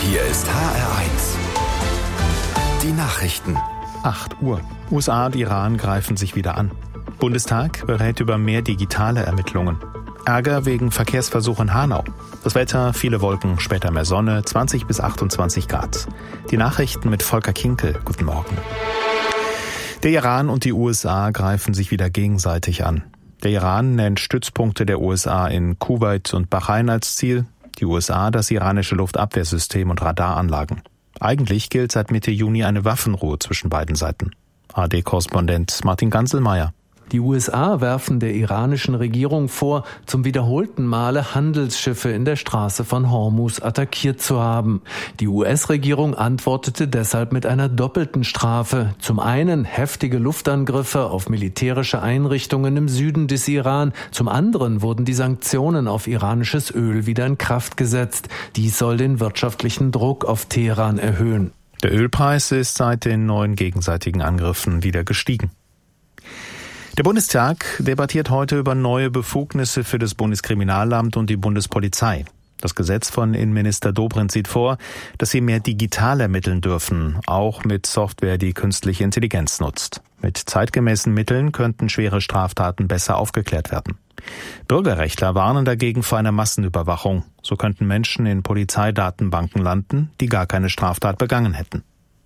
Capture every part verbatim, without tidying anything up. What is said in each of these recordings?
Hier ist H R eins. Die Nachrichten. acht Uhr. U S A und Iran greifen sich wieder an. Bundestag berät über mehr digitale Ermittlungen. Ärger wegen Verkehrsversuch in Hanau. Das Wetter, viele Wolken, später mehr Sonne, zwanzig bis achtundzwanzig Grad. Die Nachrichten mit Volker Kinkel. Guten Morgen. Der Iran und die U S A greifen sich wieder gegenseitig an. Der Iran nennt Stützpunkte der U S A in Kuwait und Bahrain als Ziel, die U S A das iranische Luftabwehrsystem und Radaranlagen. Eigentlich gilt seit Mitte Juni eine Waffenruhe zwischen beiden Seiten. A R D-Korrespondent Martin Ganselmeier. Die U S A werfen der iranischen Regierung vor, zum wiederholten Male Handelsschiffe in der Straße von Hormuz attackiert zu haben. Die U S-Regierung antwortete deshalb mit einer doppelten Strafe. Zum einen heftige Luftangriffe auf militärische Einrichtungen im Süden des Iran. Zum anderen wurden die Sanktionen auf iranisches Öl wieder in Kraft gesetzt. Dies soll den wirtschaftlichen Druck auf Teheran erhöhen. Der Ölpreis ist seit den neuen gegenseitigen Angriffen wieder gestiegen. Der Bundestag debattiert heute über neue Befugnisse für das Bundeskriminalamt und die Bundespolizei. Das Gesetz von Innenminister Dobrindt sieht vor, dass sie mehr digital ermitteln dürfen, auch mit Software, die künstliche Intelligenz nutzt. Mit zeitgemäßen Mitteln könnten schwere Straftaten besser aufgeklärt werden. Bürgerrechtler warnen dagegen vor einer Massenüberwachung. So könnten Menschen in Polizeidatenbanken landen, die gar keine Straftat begangen hätten.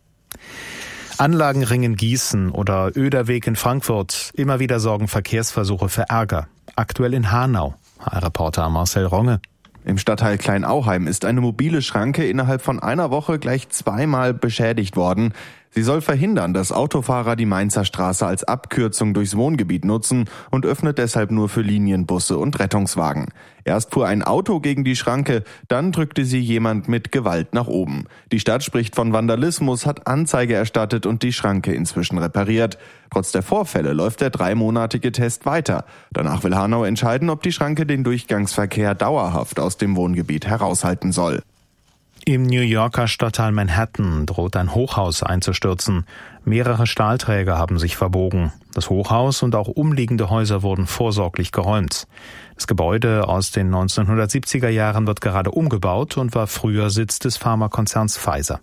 Anlagenring in Gießen oder Oederweg in Frankfurt. Immer wieder sorgen Verkehrsversuche für Ärger. Aktuell in Hanau. H R-Reporter Marcel Ronge. Im Stadtteil Kleinauheim ist eine mobile Schranke innerhalb von einer Woche gleich zweimal beschädigt worden. Sie soll verhindern, dass Autofahrer die Mainzer Straße als Abkürzung durchs Wohngebiet nutzen und öffnet deshalb nur für Linienbusse und Rettungswagen. Erst fuhr ein Auto gegen die Schranke, dann drückte sie jemand mit Gewalt nach oben. Die Stadt spricht von Vandalismus, hat Anzeige erstattet und die Schranke inzwischen repariert. Trotz der Vorfälle läuft der dreimonatige Test weiter. Danach will Hanau entscheiden, ob die Schranke den Durchgangsverkehr dauerhaft aus dem Wohngebiet heraushalten soll. Im New Yorker Stadtteil Manhattan droht ein Hochhaus einzustürzen. Mehrere Stahlträger haben sich verbogen. Das Hochhaus und auch umliegende Häuser wurden vorsorglich geräumt. Das Gebäude aus den neunzehnhundertsiebziger Jahren wird gerade umgebaut und war früher Sitz des Pharmakonzerns Pfizer.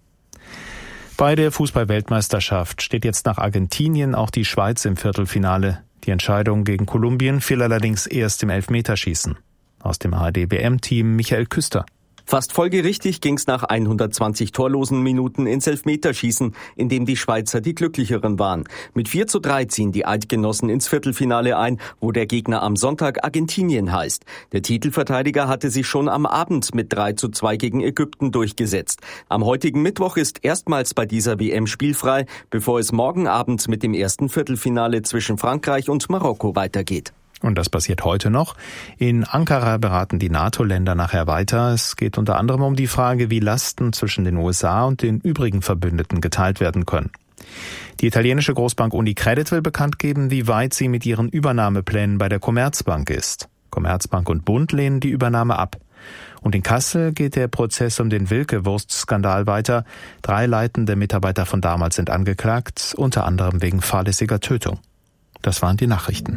Bei der Fußball-Weltmeisterschaft steht jetzt nach Argentinien auch die Schweiz im Viertelfinale. Die Entscheidung gegen Kolumbien fiel allerdings erst im Elfmeterschießen. Aus dem H R D-W M-Team Michael Küster. Fast folgerichtig ging's nach hundertzwanzig torlosen Minuten ins Elfmeterschießen, in dem die Schweizer die Glücklicheren waren. Mit vier zu drei ziehen die Eidgenossen ins Viertelfinale ein, wo der Gegner am Sonntag Argentinien heißt. Der Titelverteidiger hatte sich schon am Abend mit drei zu zwei gegen Ägypten durchgesetzt. Am heutigen Mittwoch ist erstmals bei dieser W M spielfrei, bevor es morgen Abend mit dem ersten Viertelfinale zwischen Frankreich und Marokko weitergeht. Und das passiert heute noch. In Ankara beraten die NATO-Länder nachher weiter. Es geht unter anderem um die Frage, wie Lasten zwischen den U S A und den übrigen Verbündeten geteilt werden können. Die italienische Großbank Unicredit will bekannt geben, wie weit sie mit ihren Übernahmeplänen bei der Commerzbank ist. Commerzbank und Bund lehnen die Übernahme ab. Und in Kassel geht der Prozess um den Wilke-Wurst-Skandal weiter. Drei leitende Mitarbeiter von damals sind angeklagt, unter anderem wegen fahrlässiger Tötung. Das waren die Nachrichten.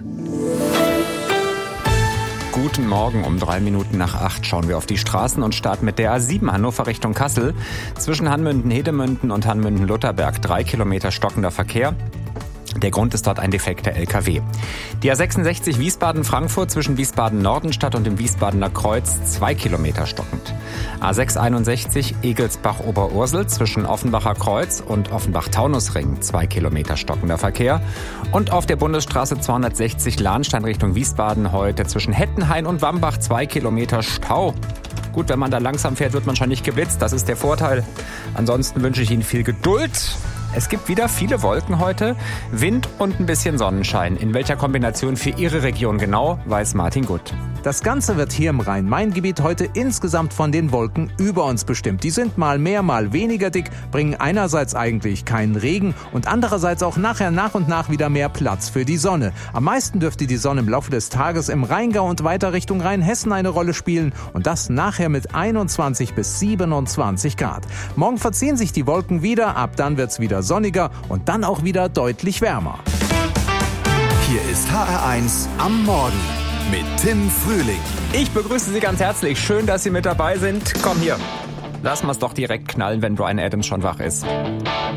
Guten Morgen, um drei Minuten nach acht schauen wir auf die Straßen und starten mit der A sieben Hannover Richtung Kassel. Zwischen Hanmünden-Hedemünden und Hanmünden-Lutherberg drei Kilometer stockender Verkehr. Der Grund ist dort ein defekter L K W. Die A sechsundsechzig Wiesbaden-Frankfurt zwischen Wiesbaden-Nordenstadt und dem Wiesbadener Kreuz zwei Kilometer stockend. A sechshunderteinundsechzig Egelsbach-Oberursel zwischen Offenbacher Kreuz und Offenbach-Taunusring zwei Kilometer stockender Verkehr. Und auf der Bundesstraße zweihundertsechzig Lahnstein Richtung Wiesbaden heute zwischen Hettenhain und Wambach zwei Kilometer Stau. Gut, wenn man da langsam fährt, wird man schon nicht geblitzt. Das ist der Vorteil. Ansonsten wünsche ich Ihnen viel Geduld. Es gibt wieder viele Wolken heute, Wind und ein bisschen Sonnenschein. In welcher Kombination für Ihre Region genau, weiß Martin Gutt. Das Ganze wird hier im Rhein-Main-Gebiet heute insgesamt von den Wolken über uns bestimmt. Die sind mal mehr, mal weniger dick, bringen einerseits eigentlich keinen Regen und andererseits auch nachher nach und nach wieder mehr Platz für die Sonne. Am meisten dürfte die Sonne im Laufe des Tages im Rheingau und weiter Richtung Rheinhessen eine Rolle spielen und das nachher mit einundzwanzig bis siebenundzwanzig Grad. Morgen verziehen sich die Wolken wieder, ab dann wird's wieder sonniger und dann auch wieder deutlich wärmer. Hier ist H R eins am Morgen mit Tim Frühling. Ich begrüße Sie ganz herzlich. Schön, dass Sie mit dabei sind. Komm hier. Lass mal's doch direkt knallen, wenn Bryan Adams schon wach ist.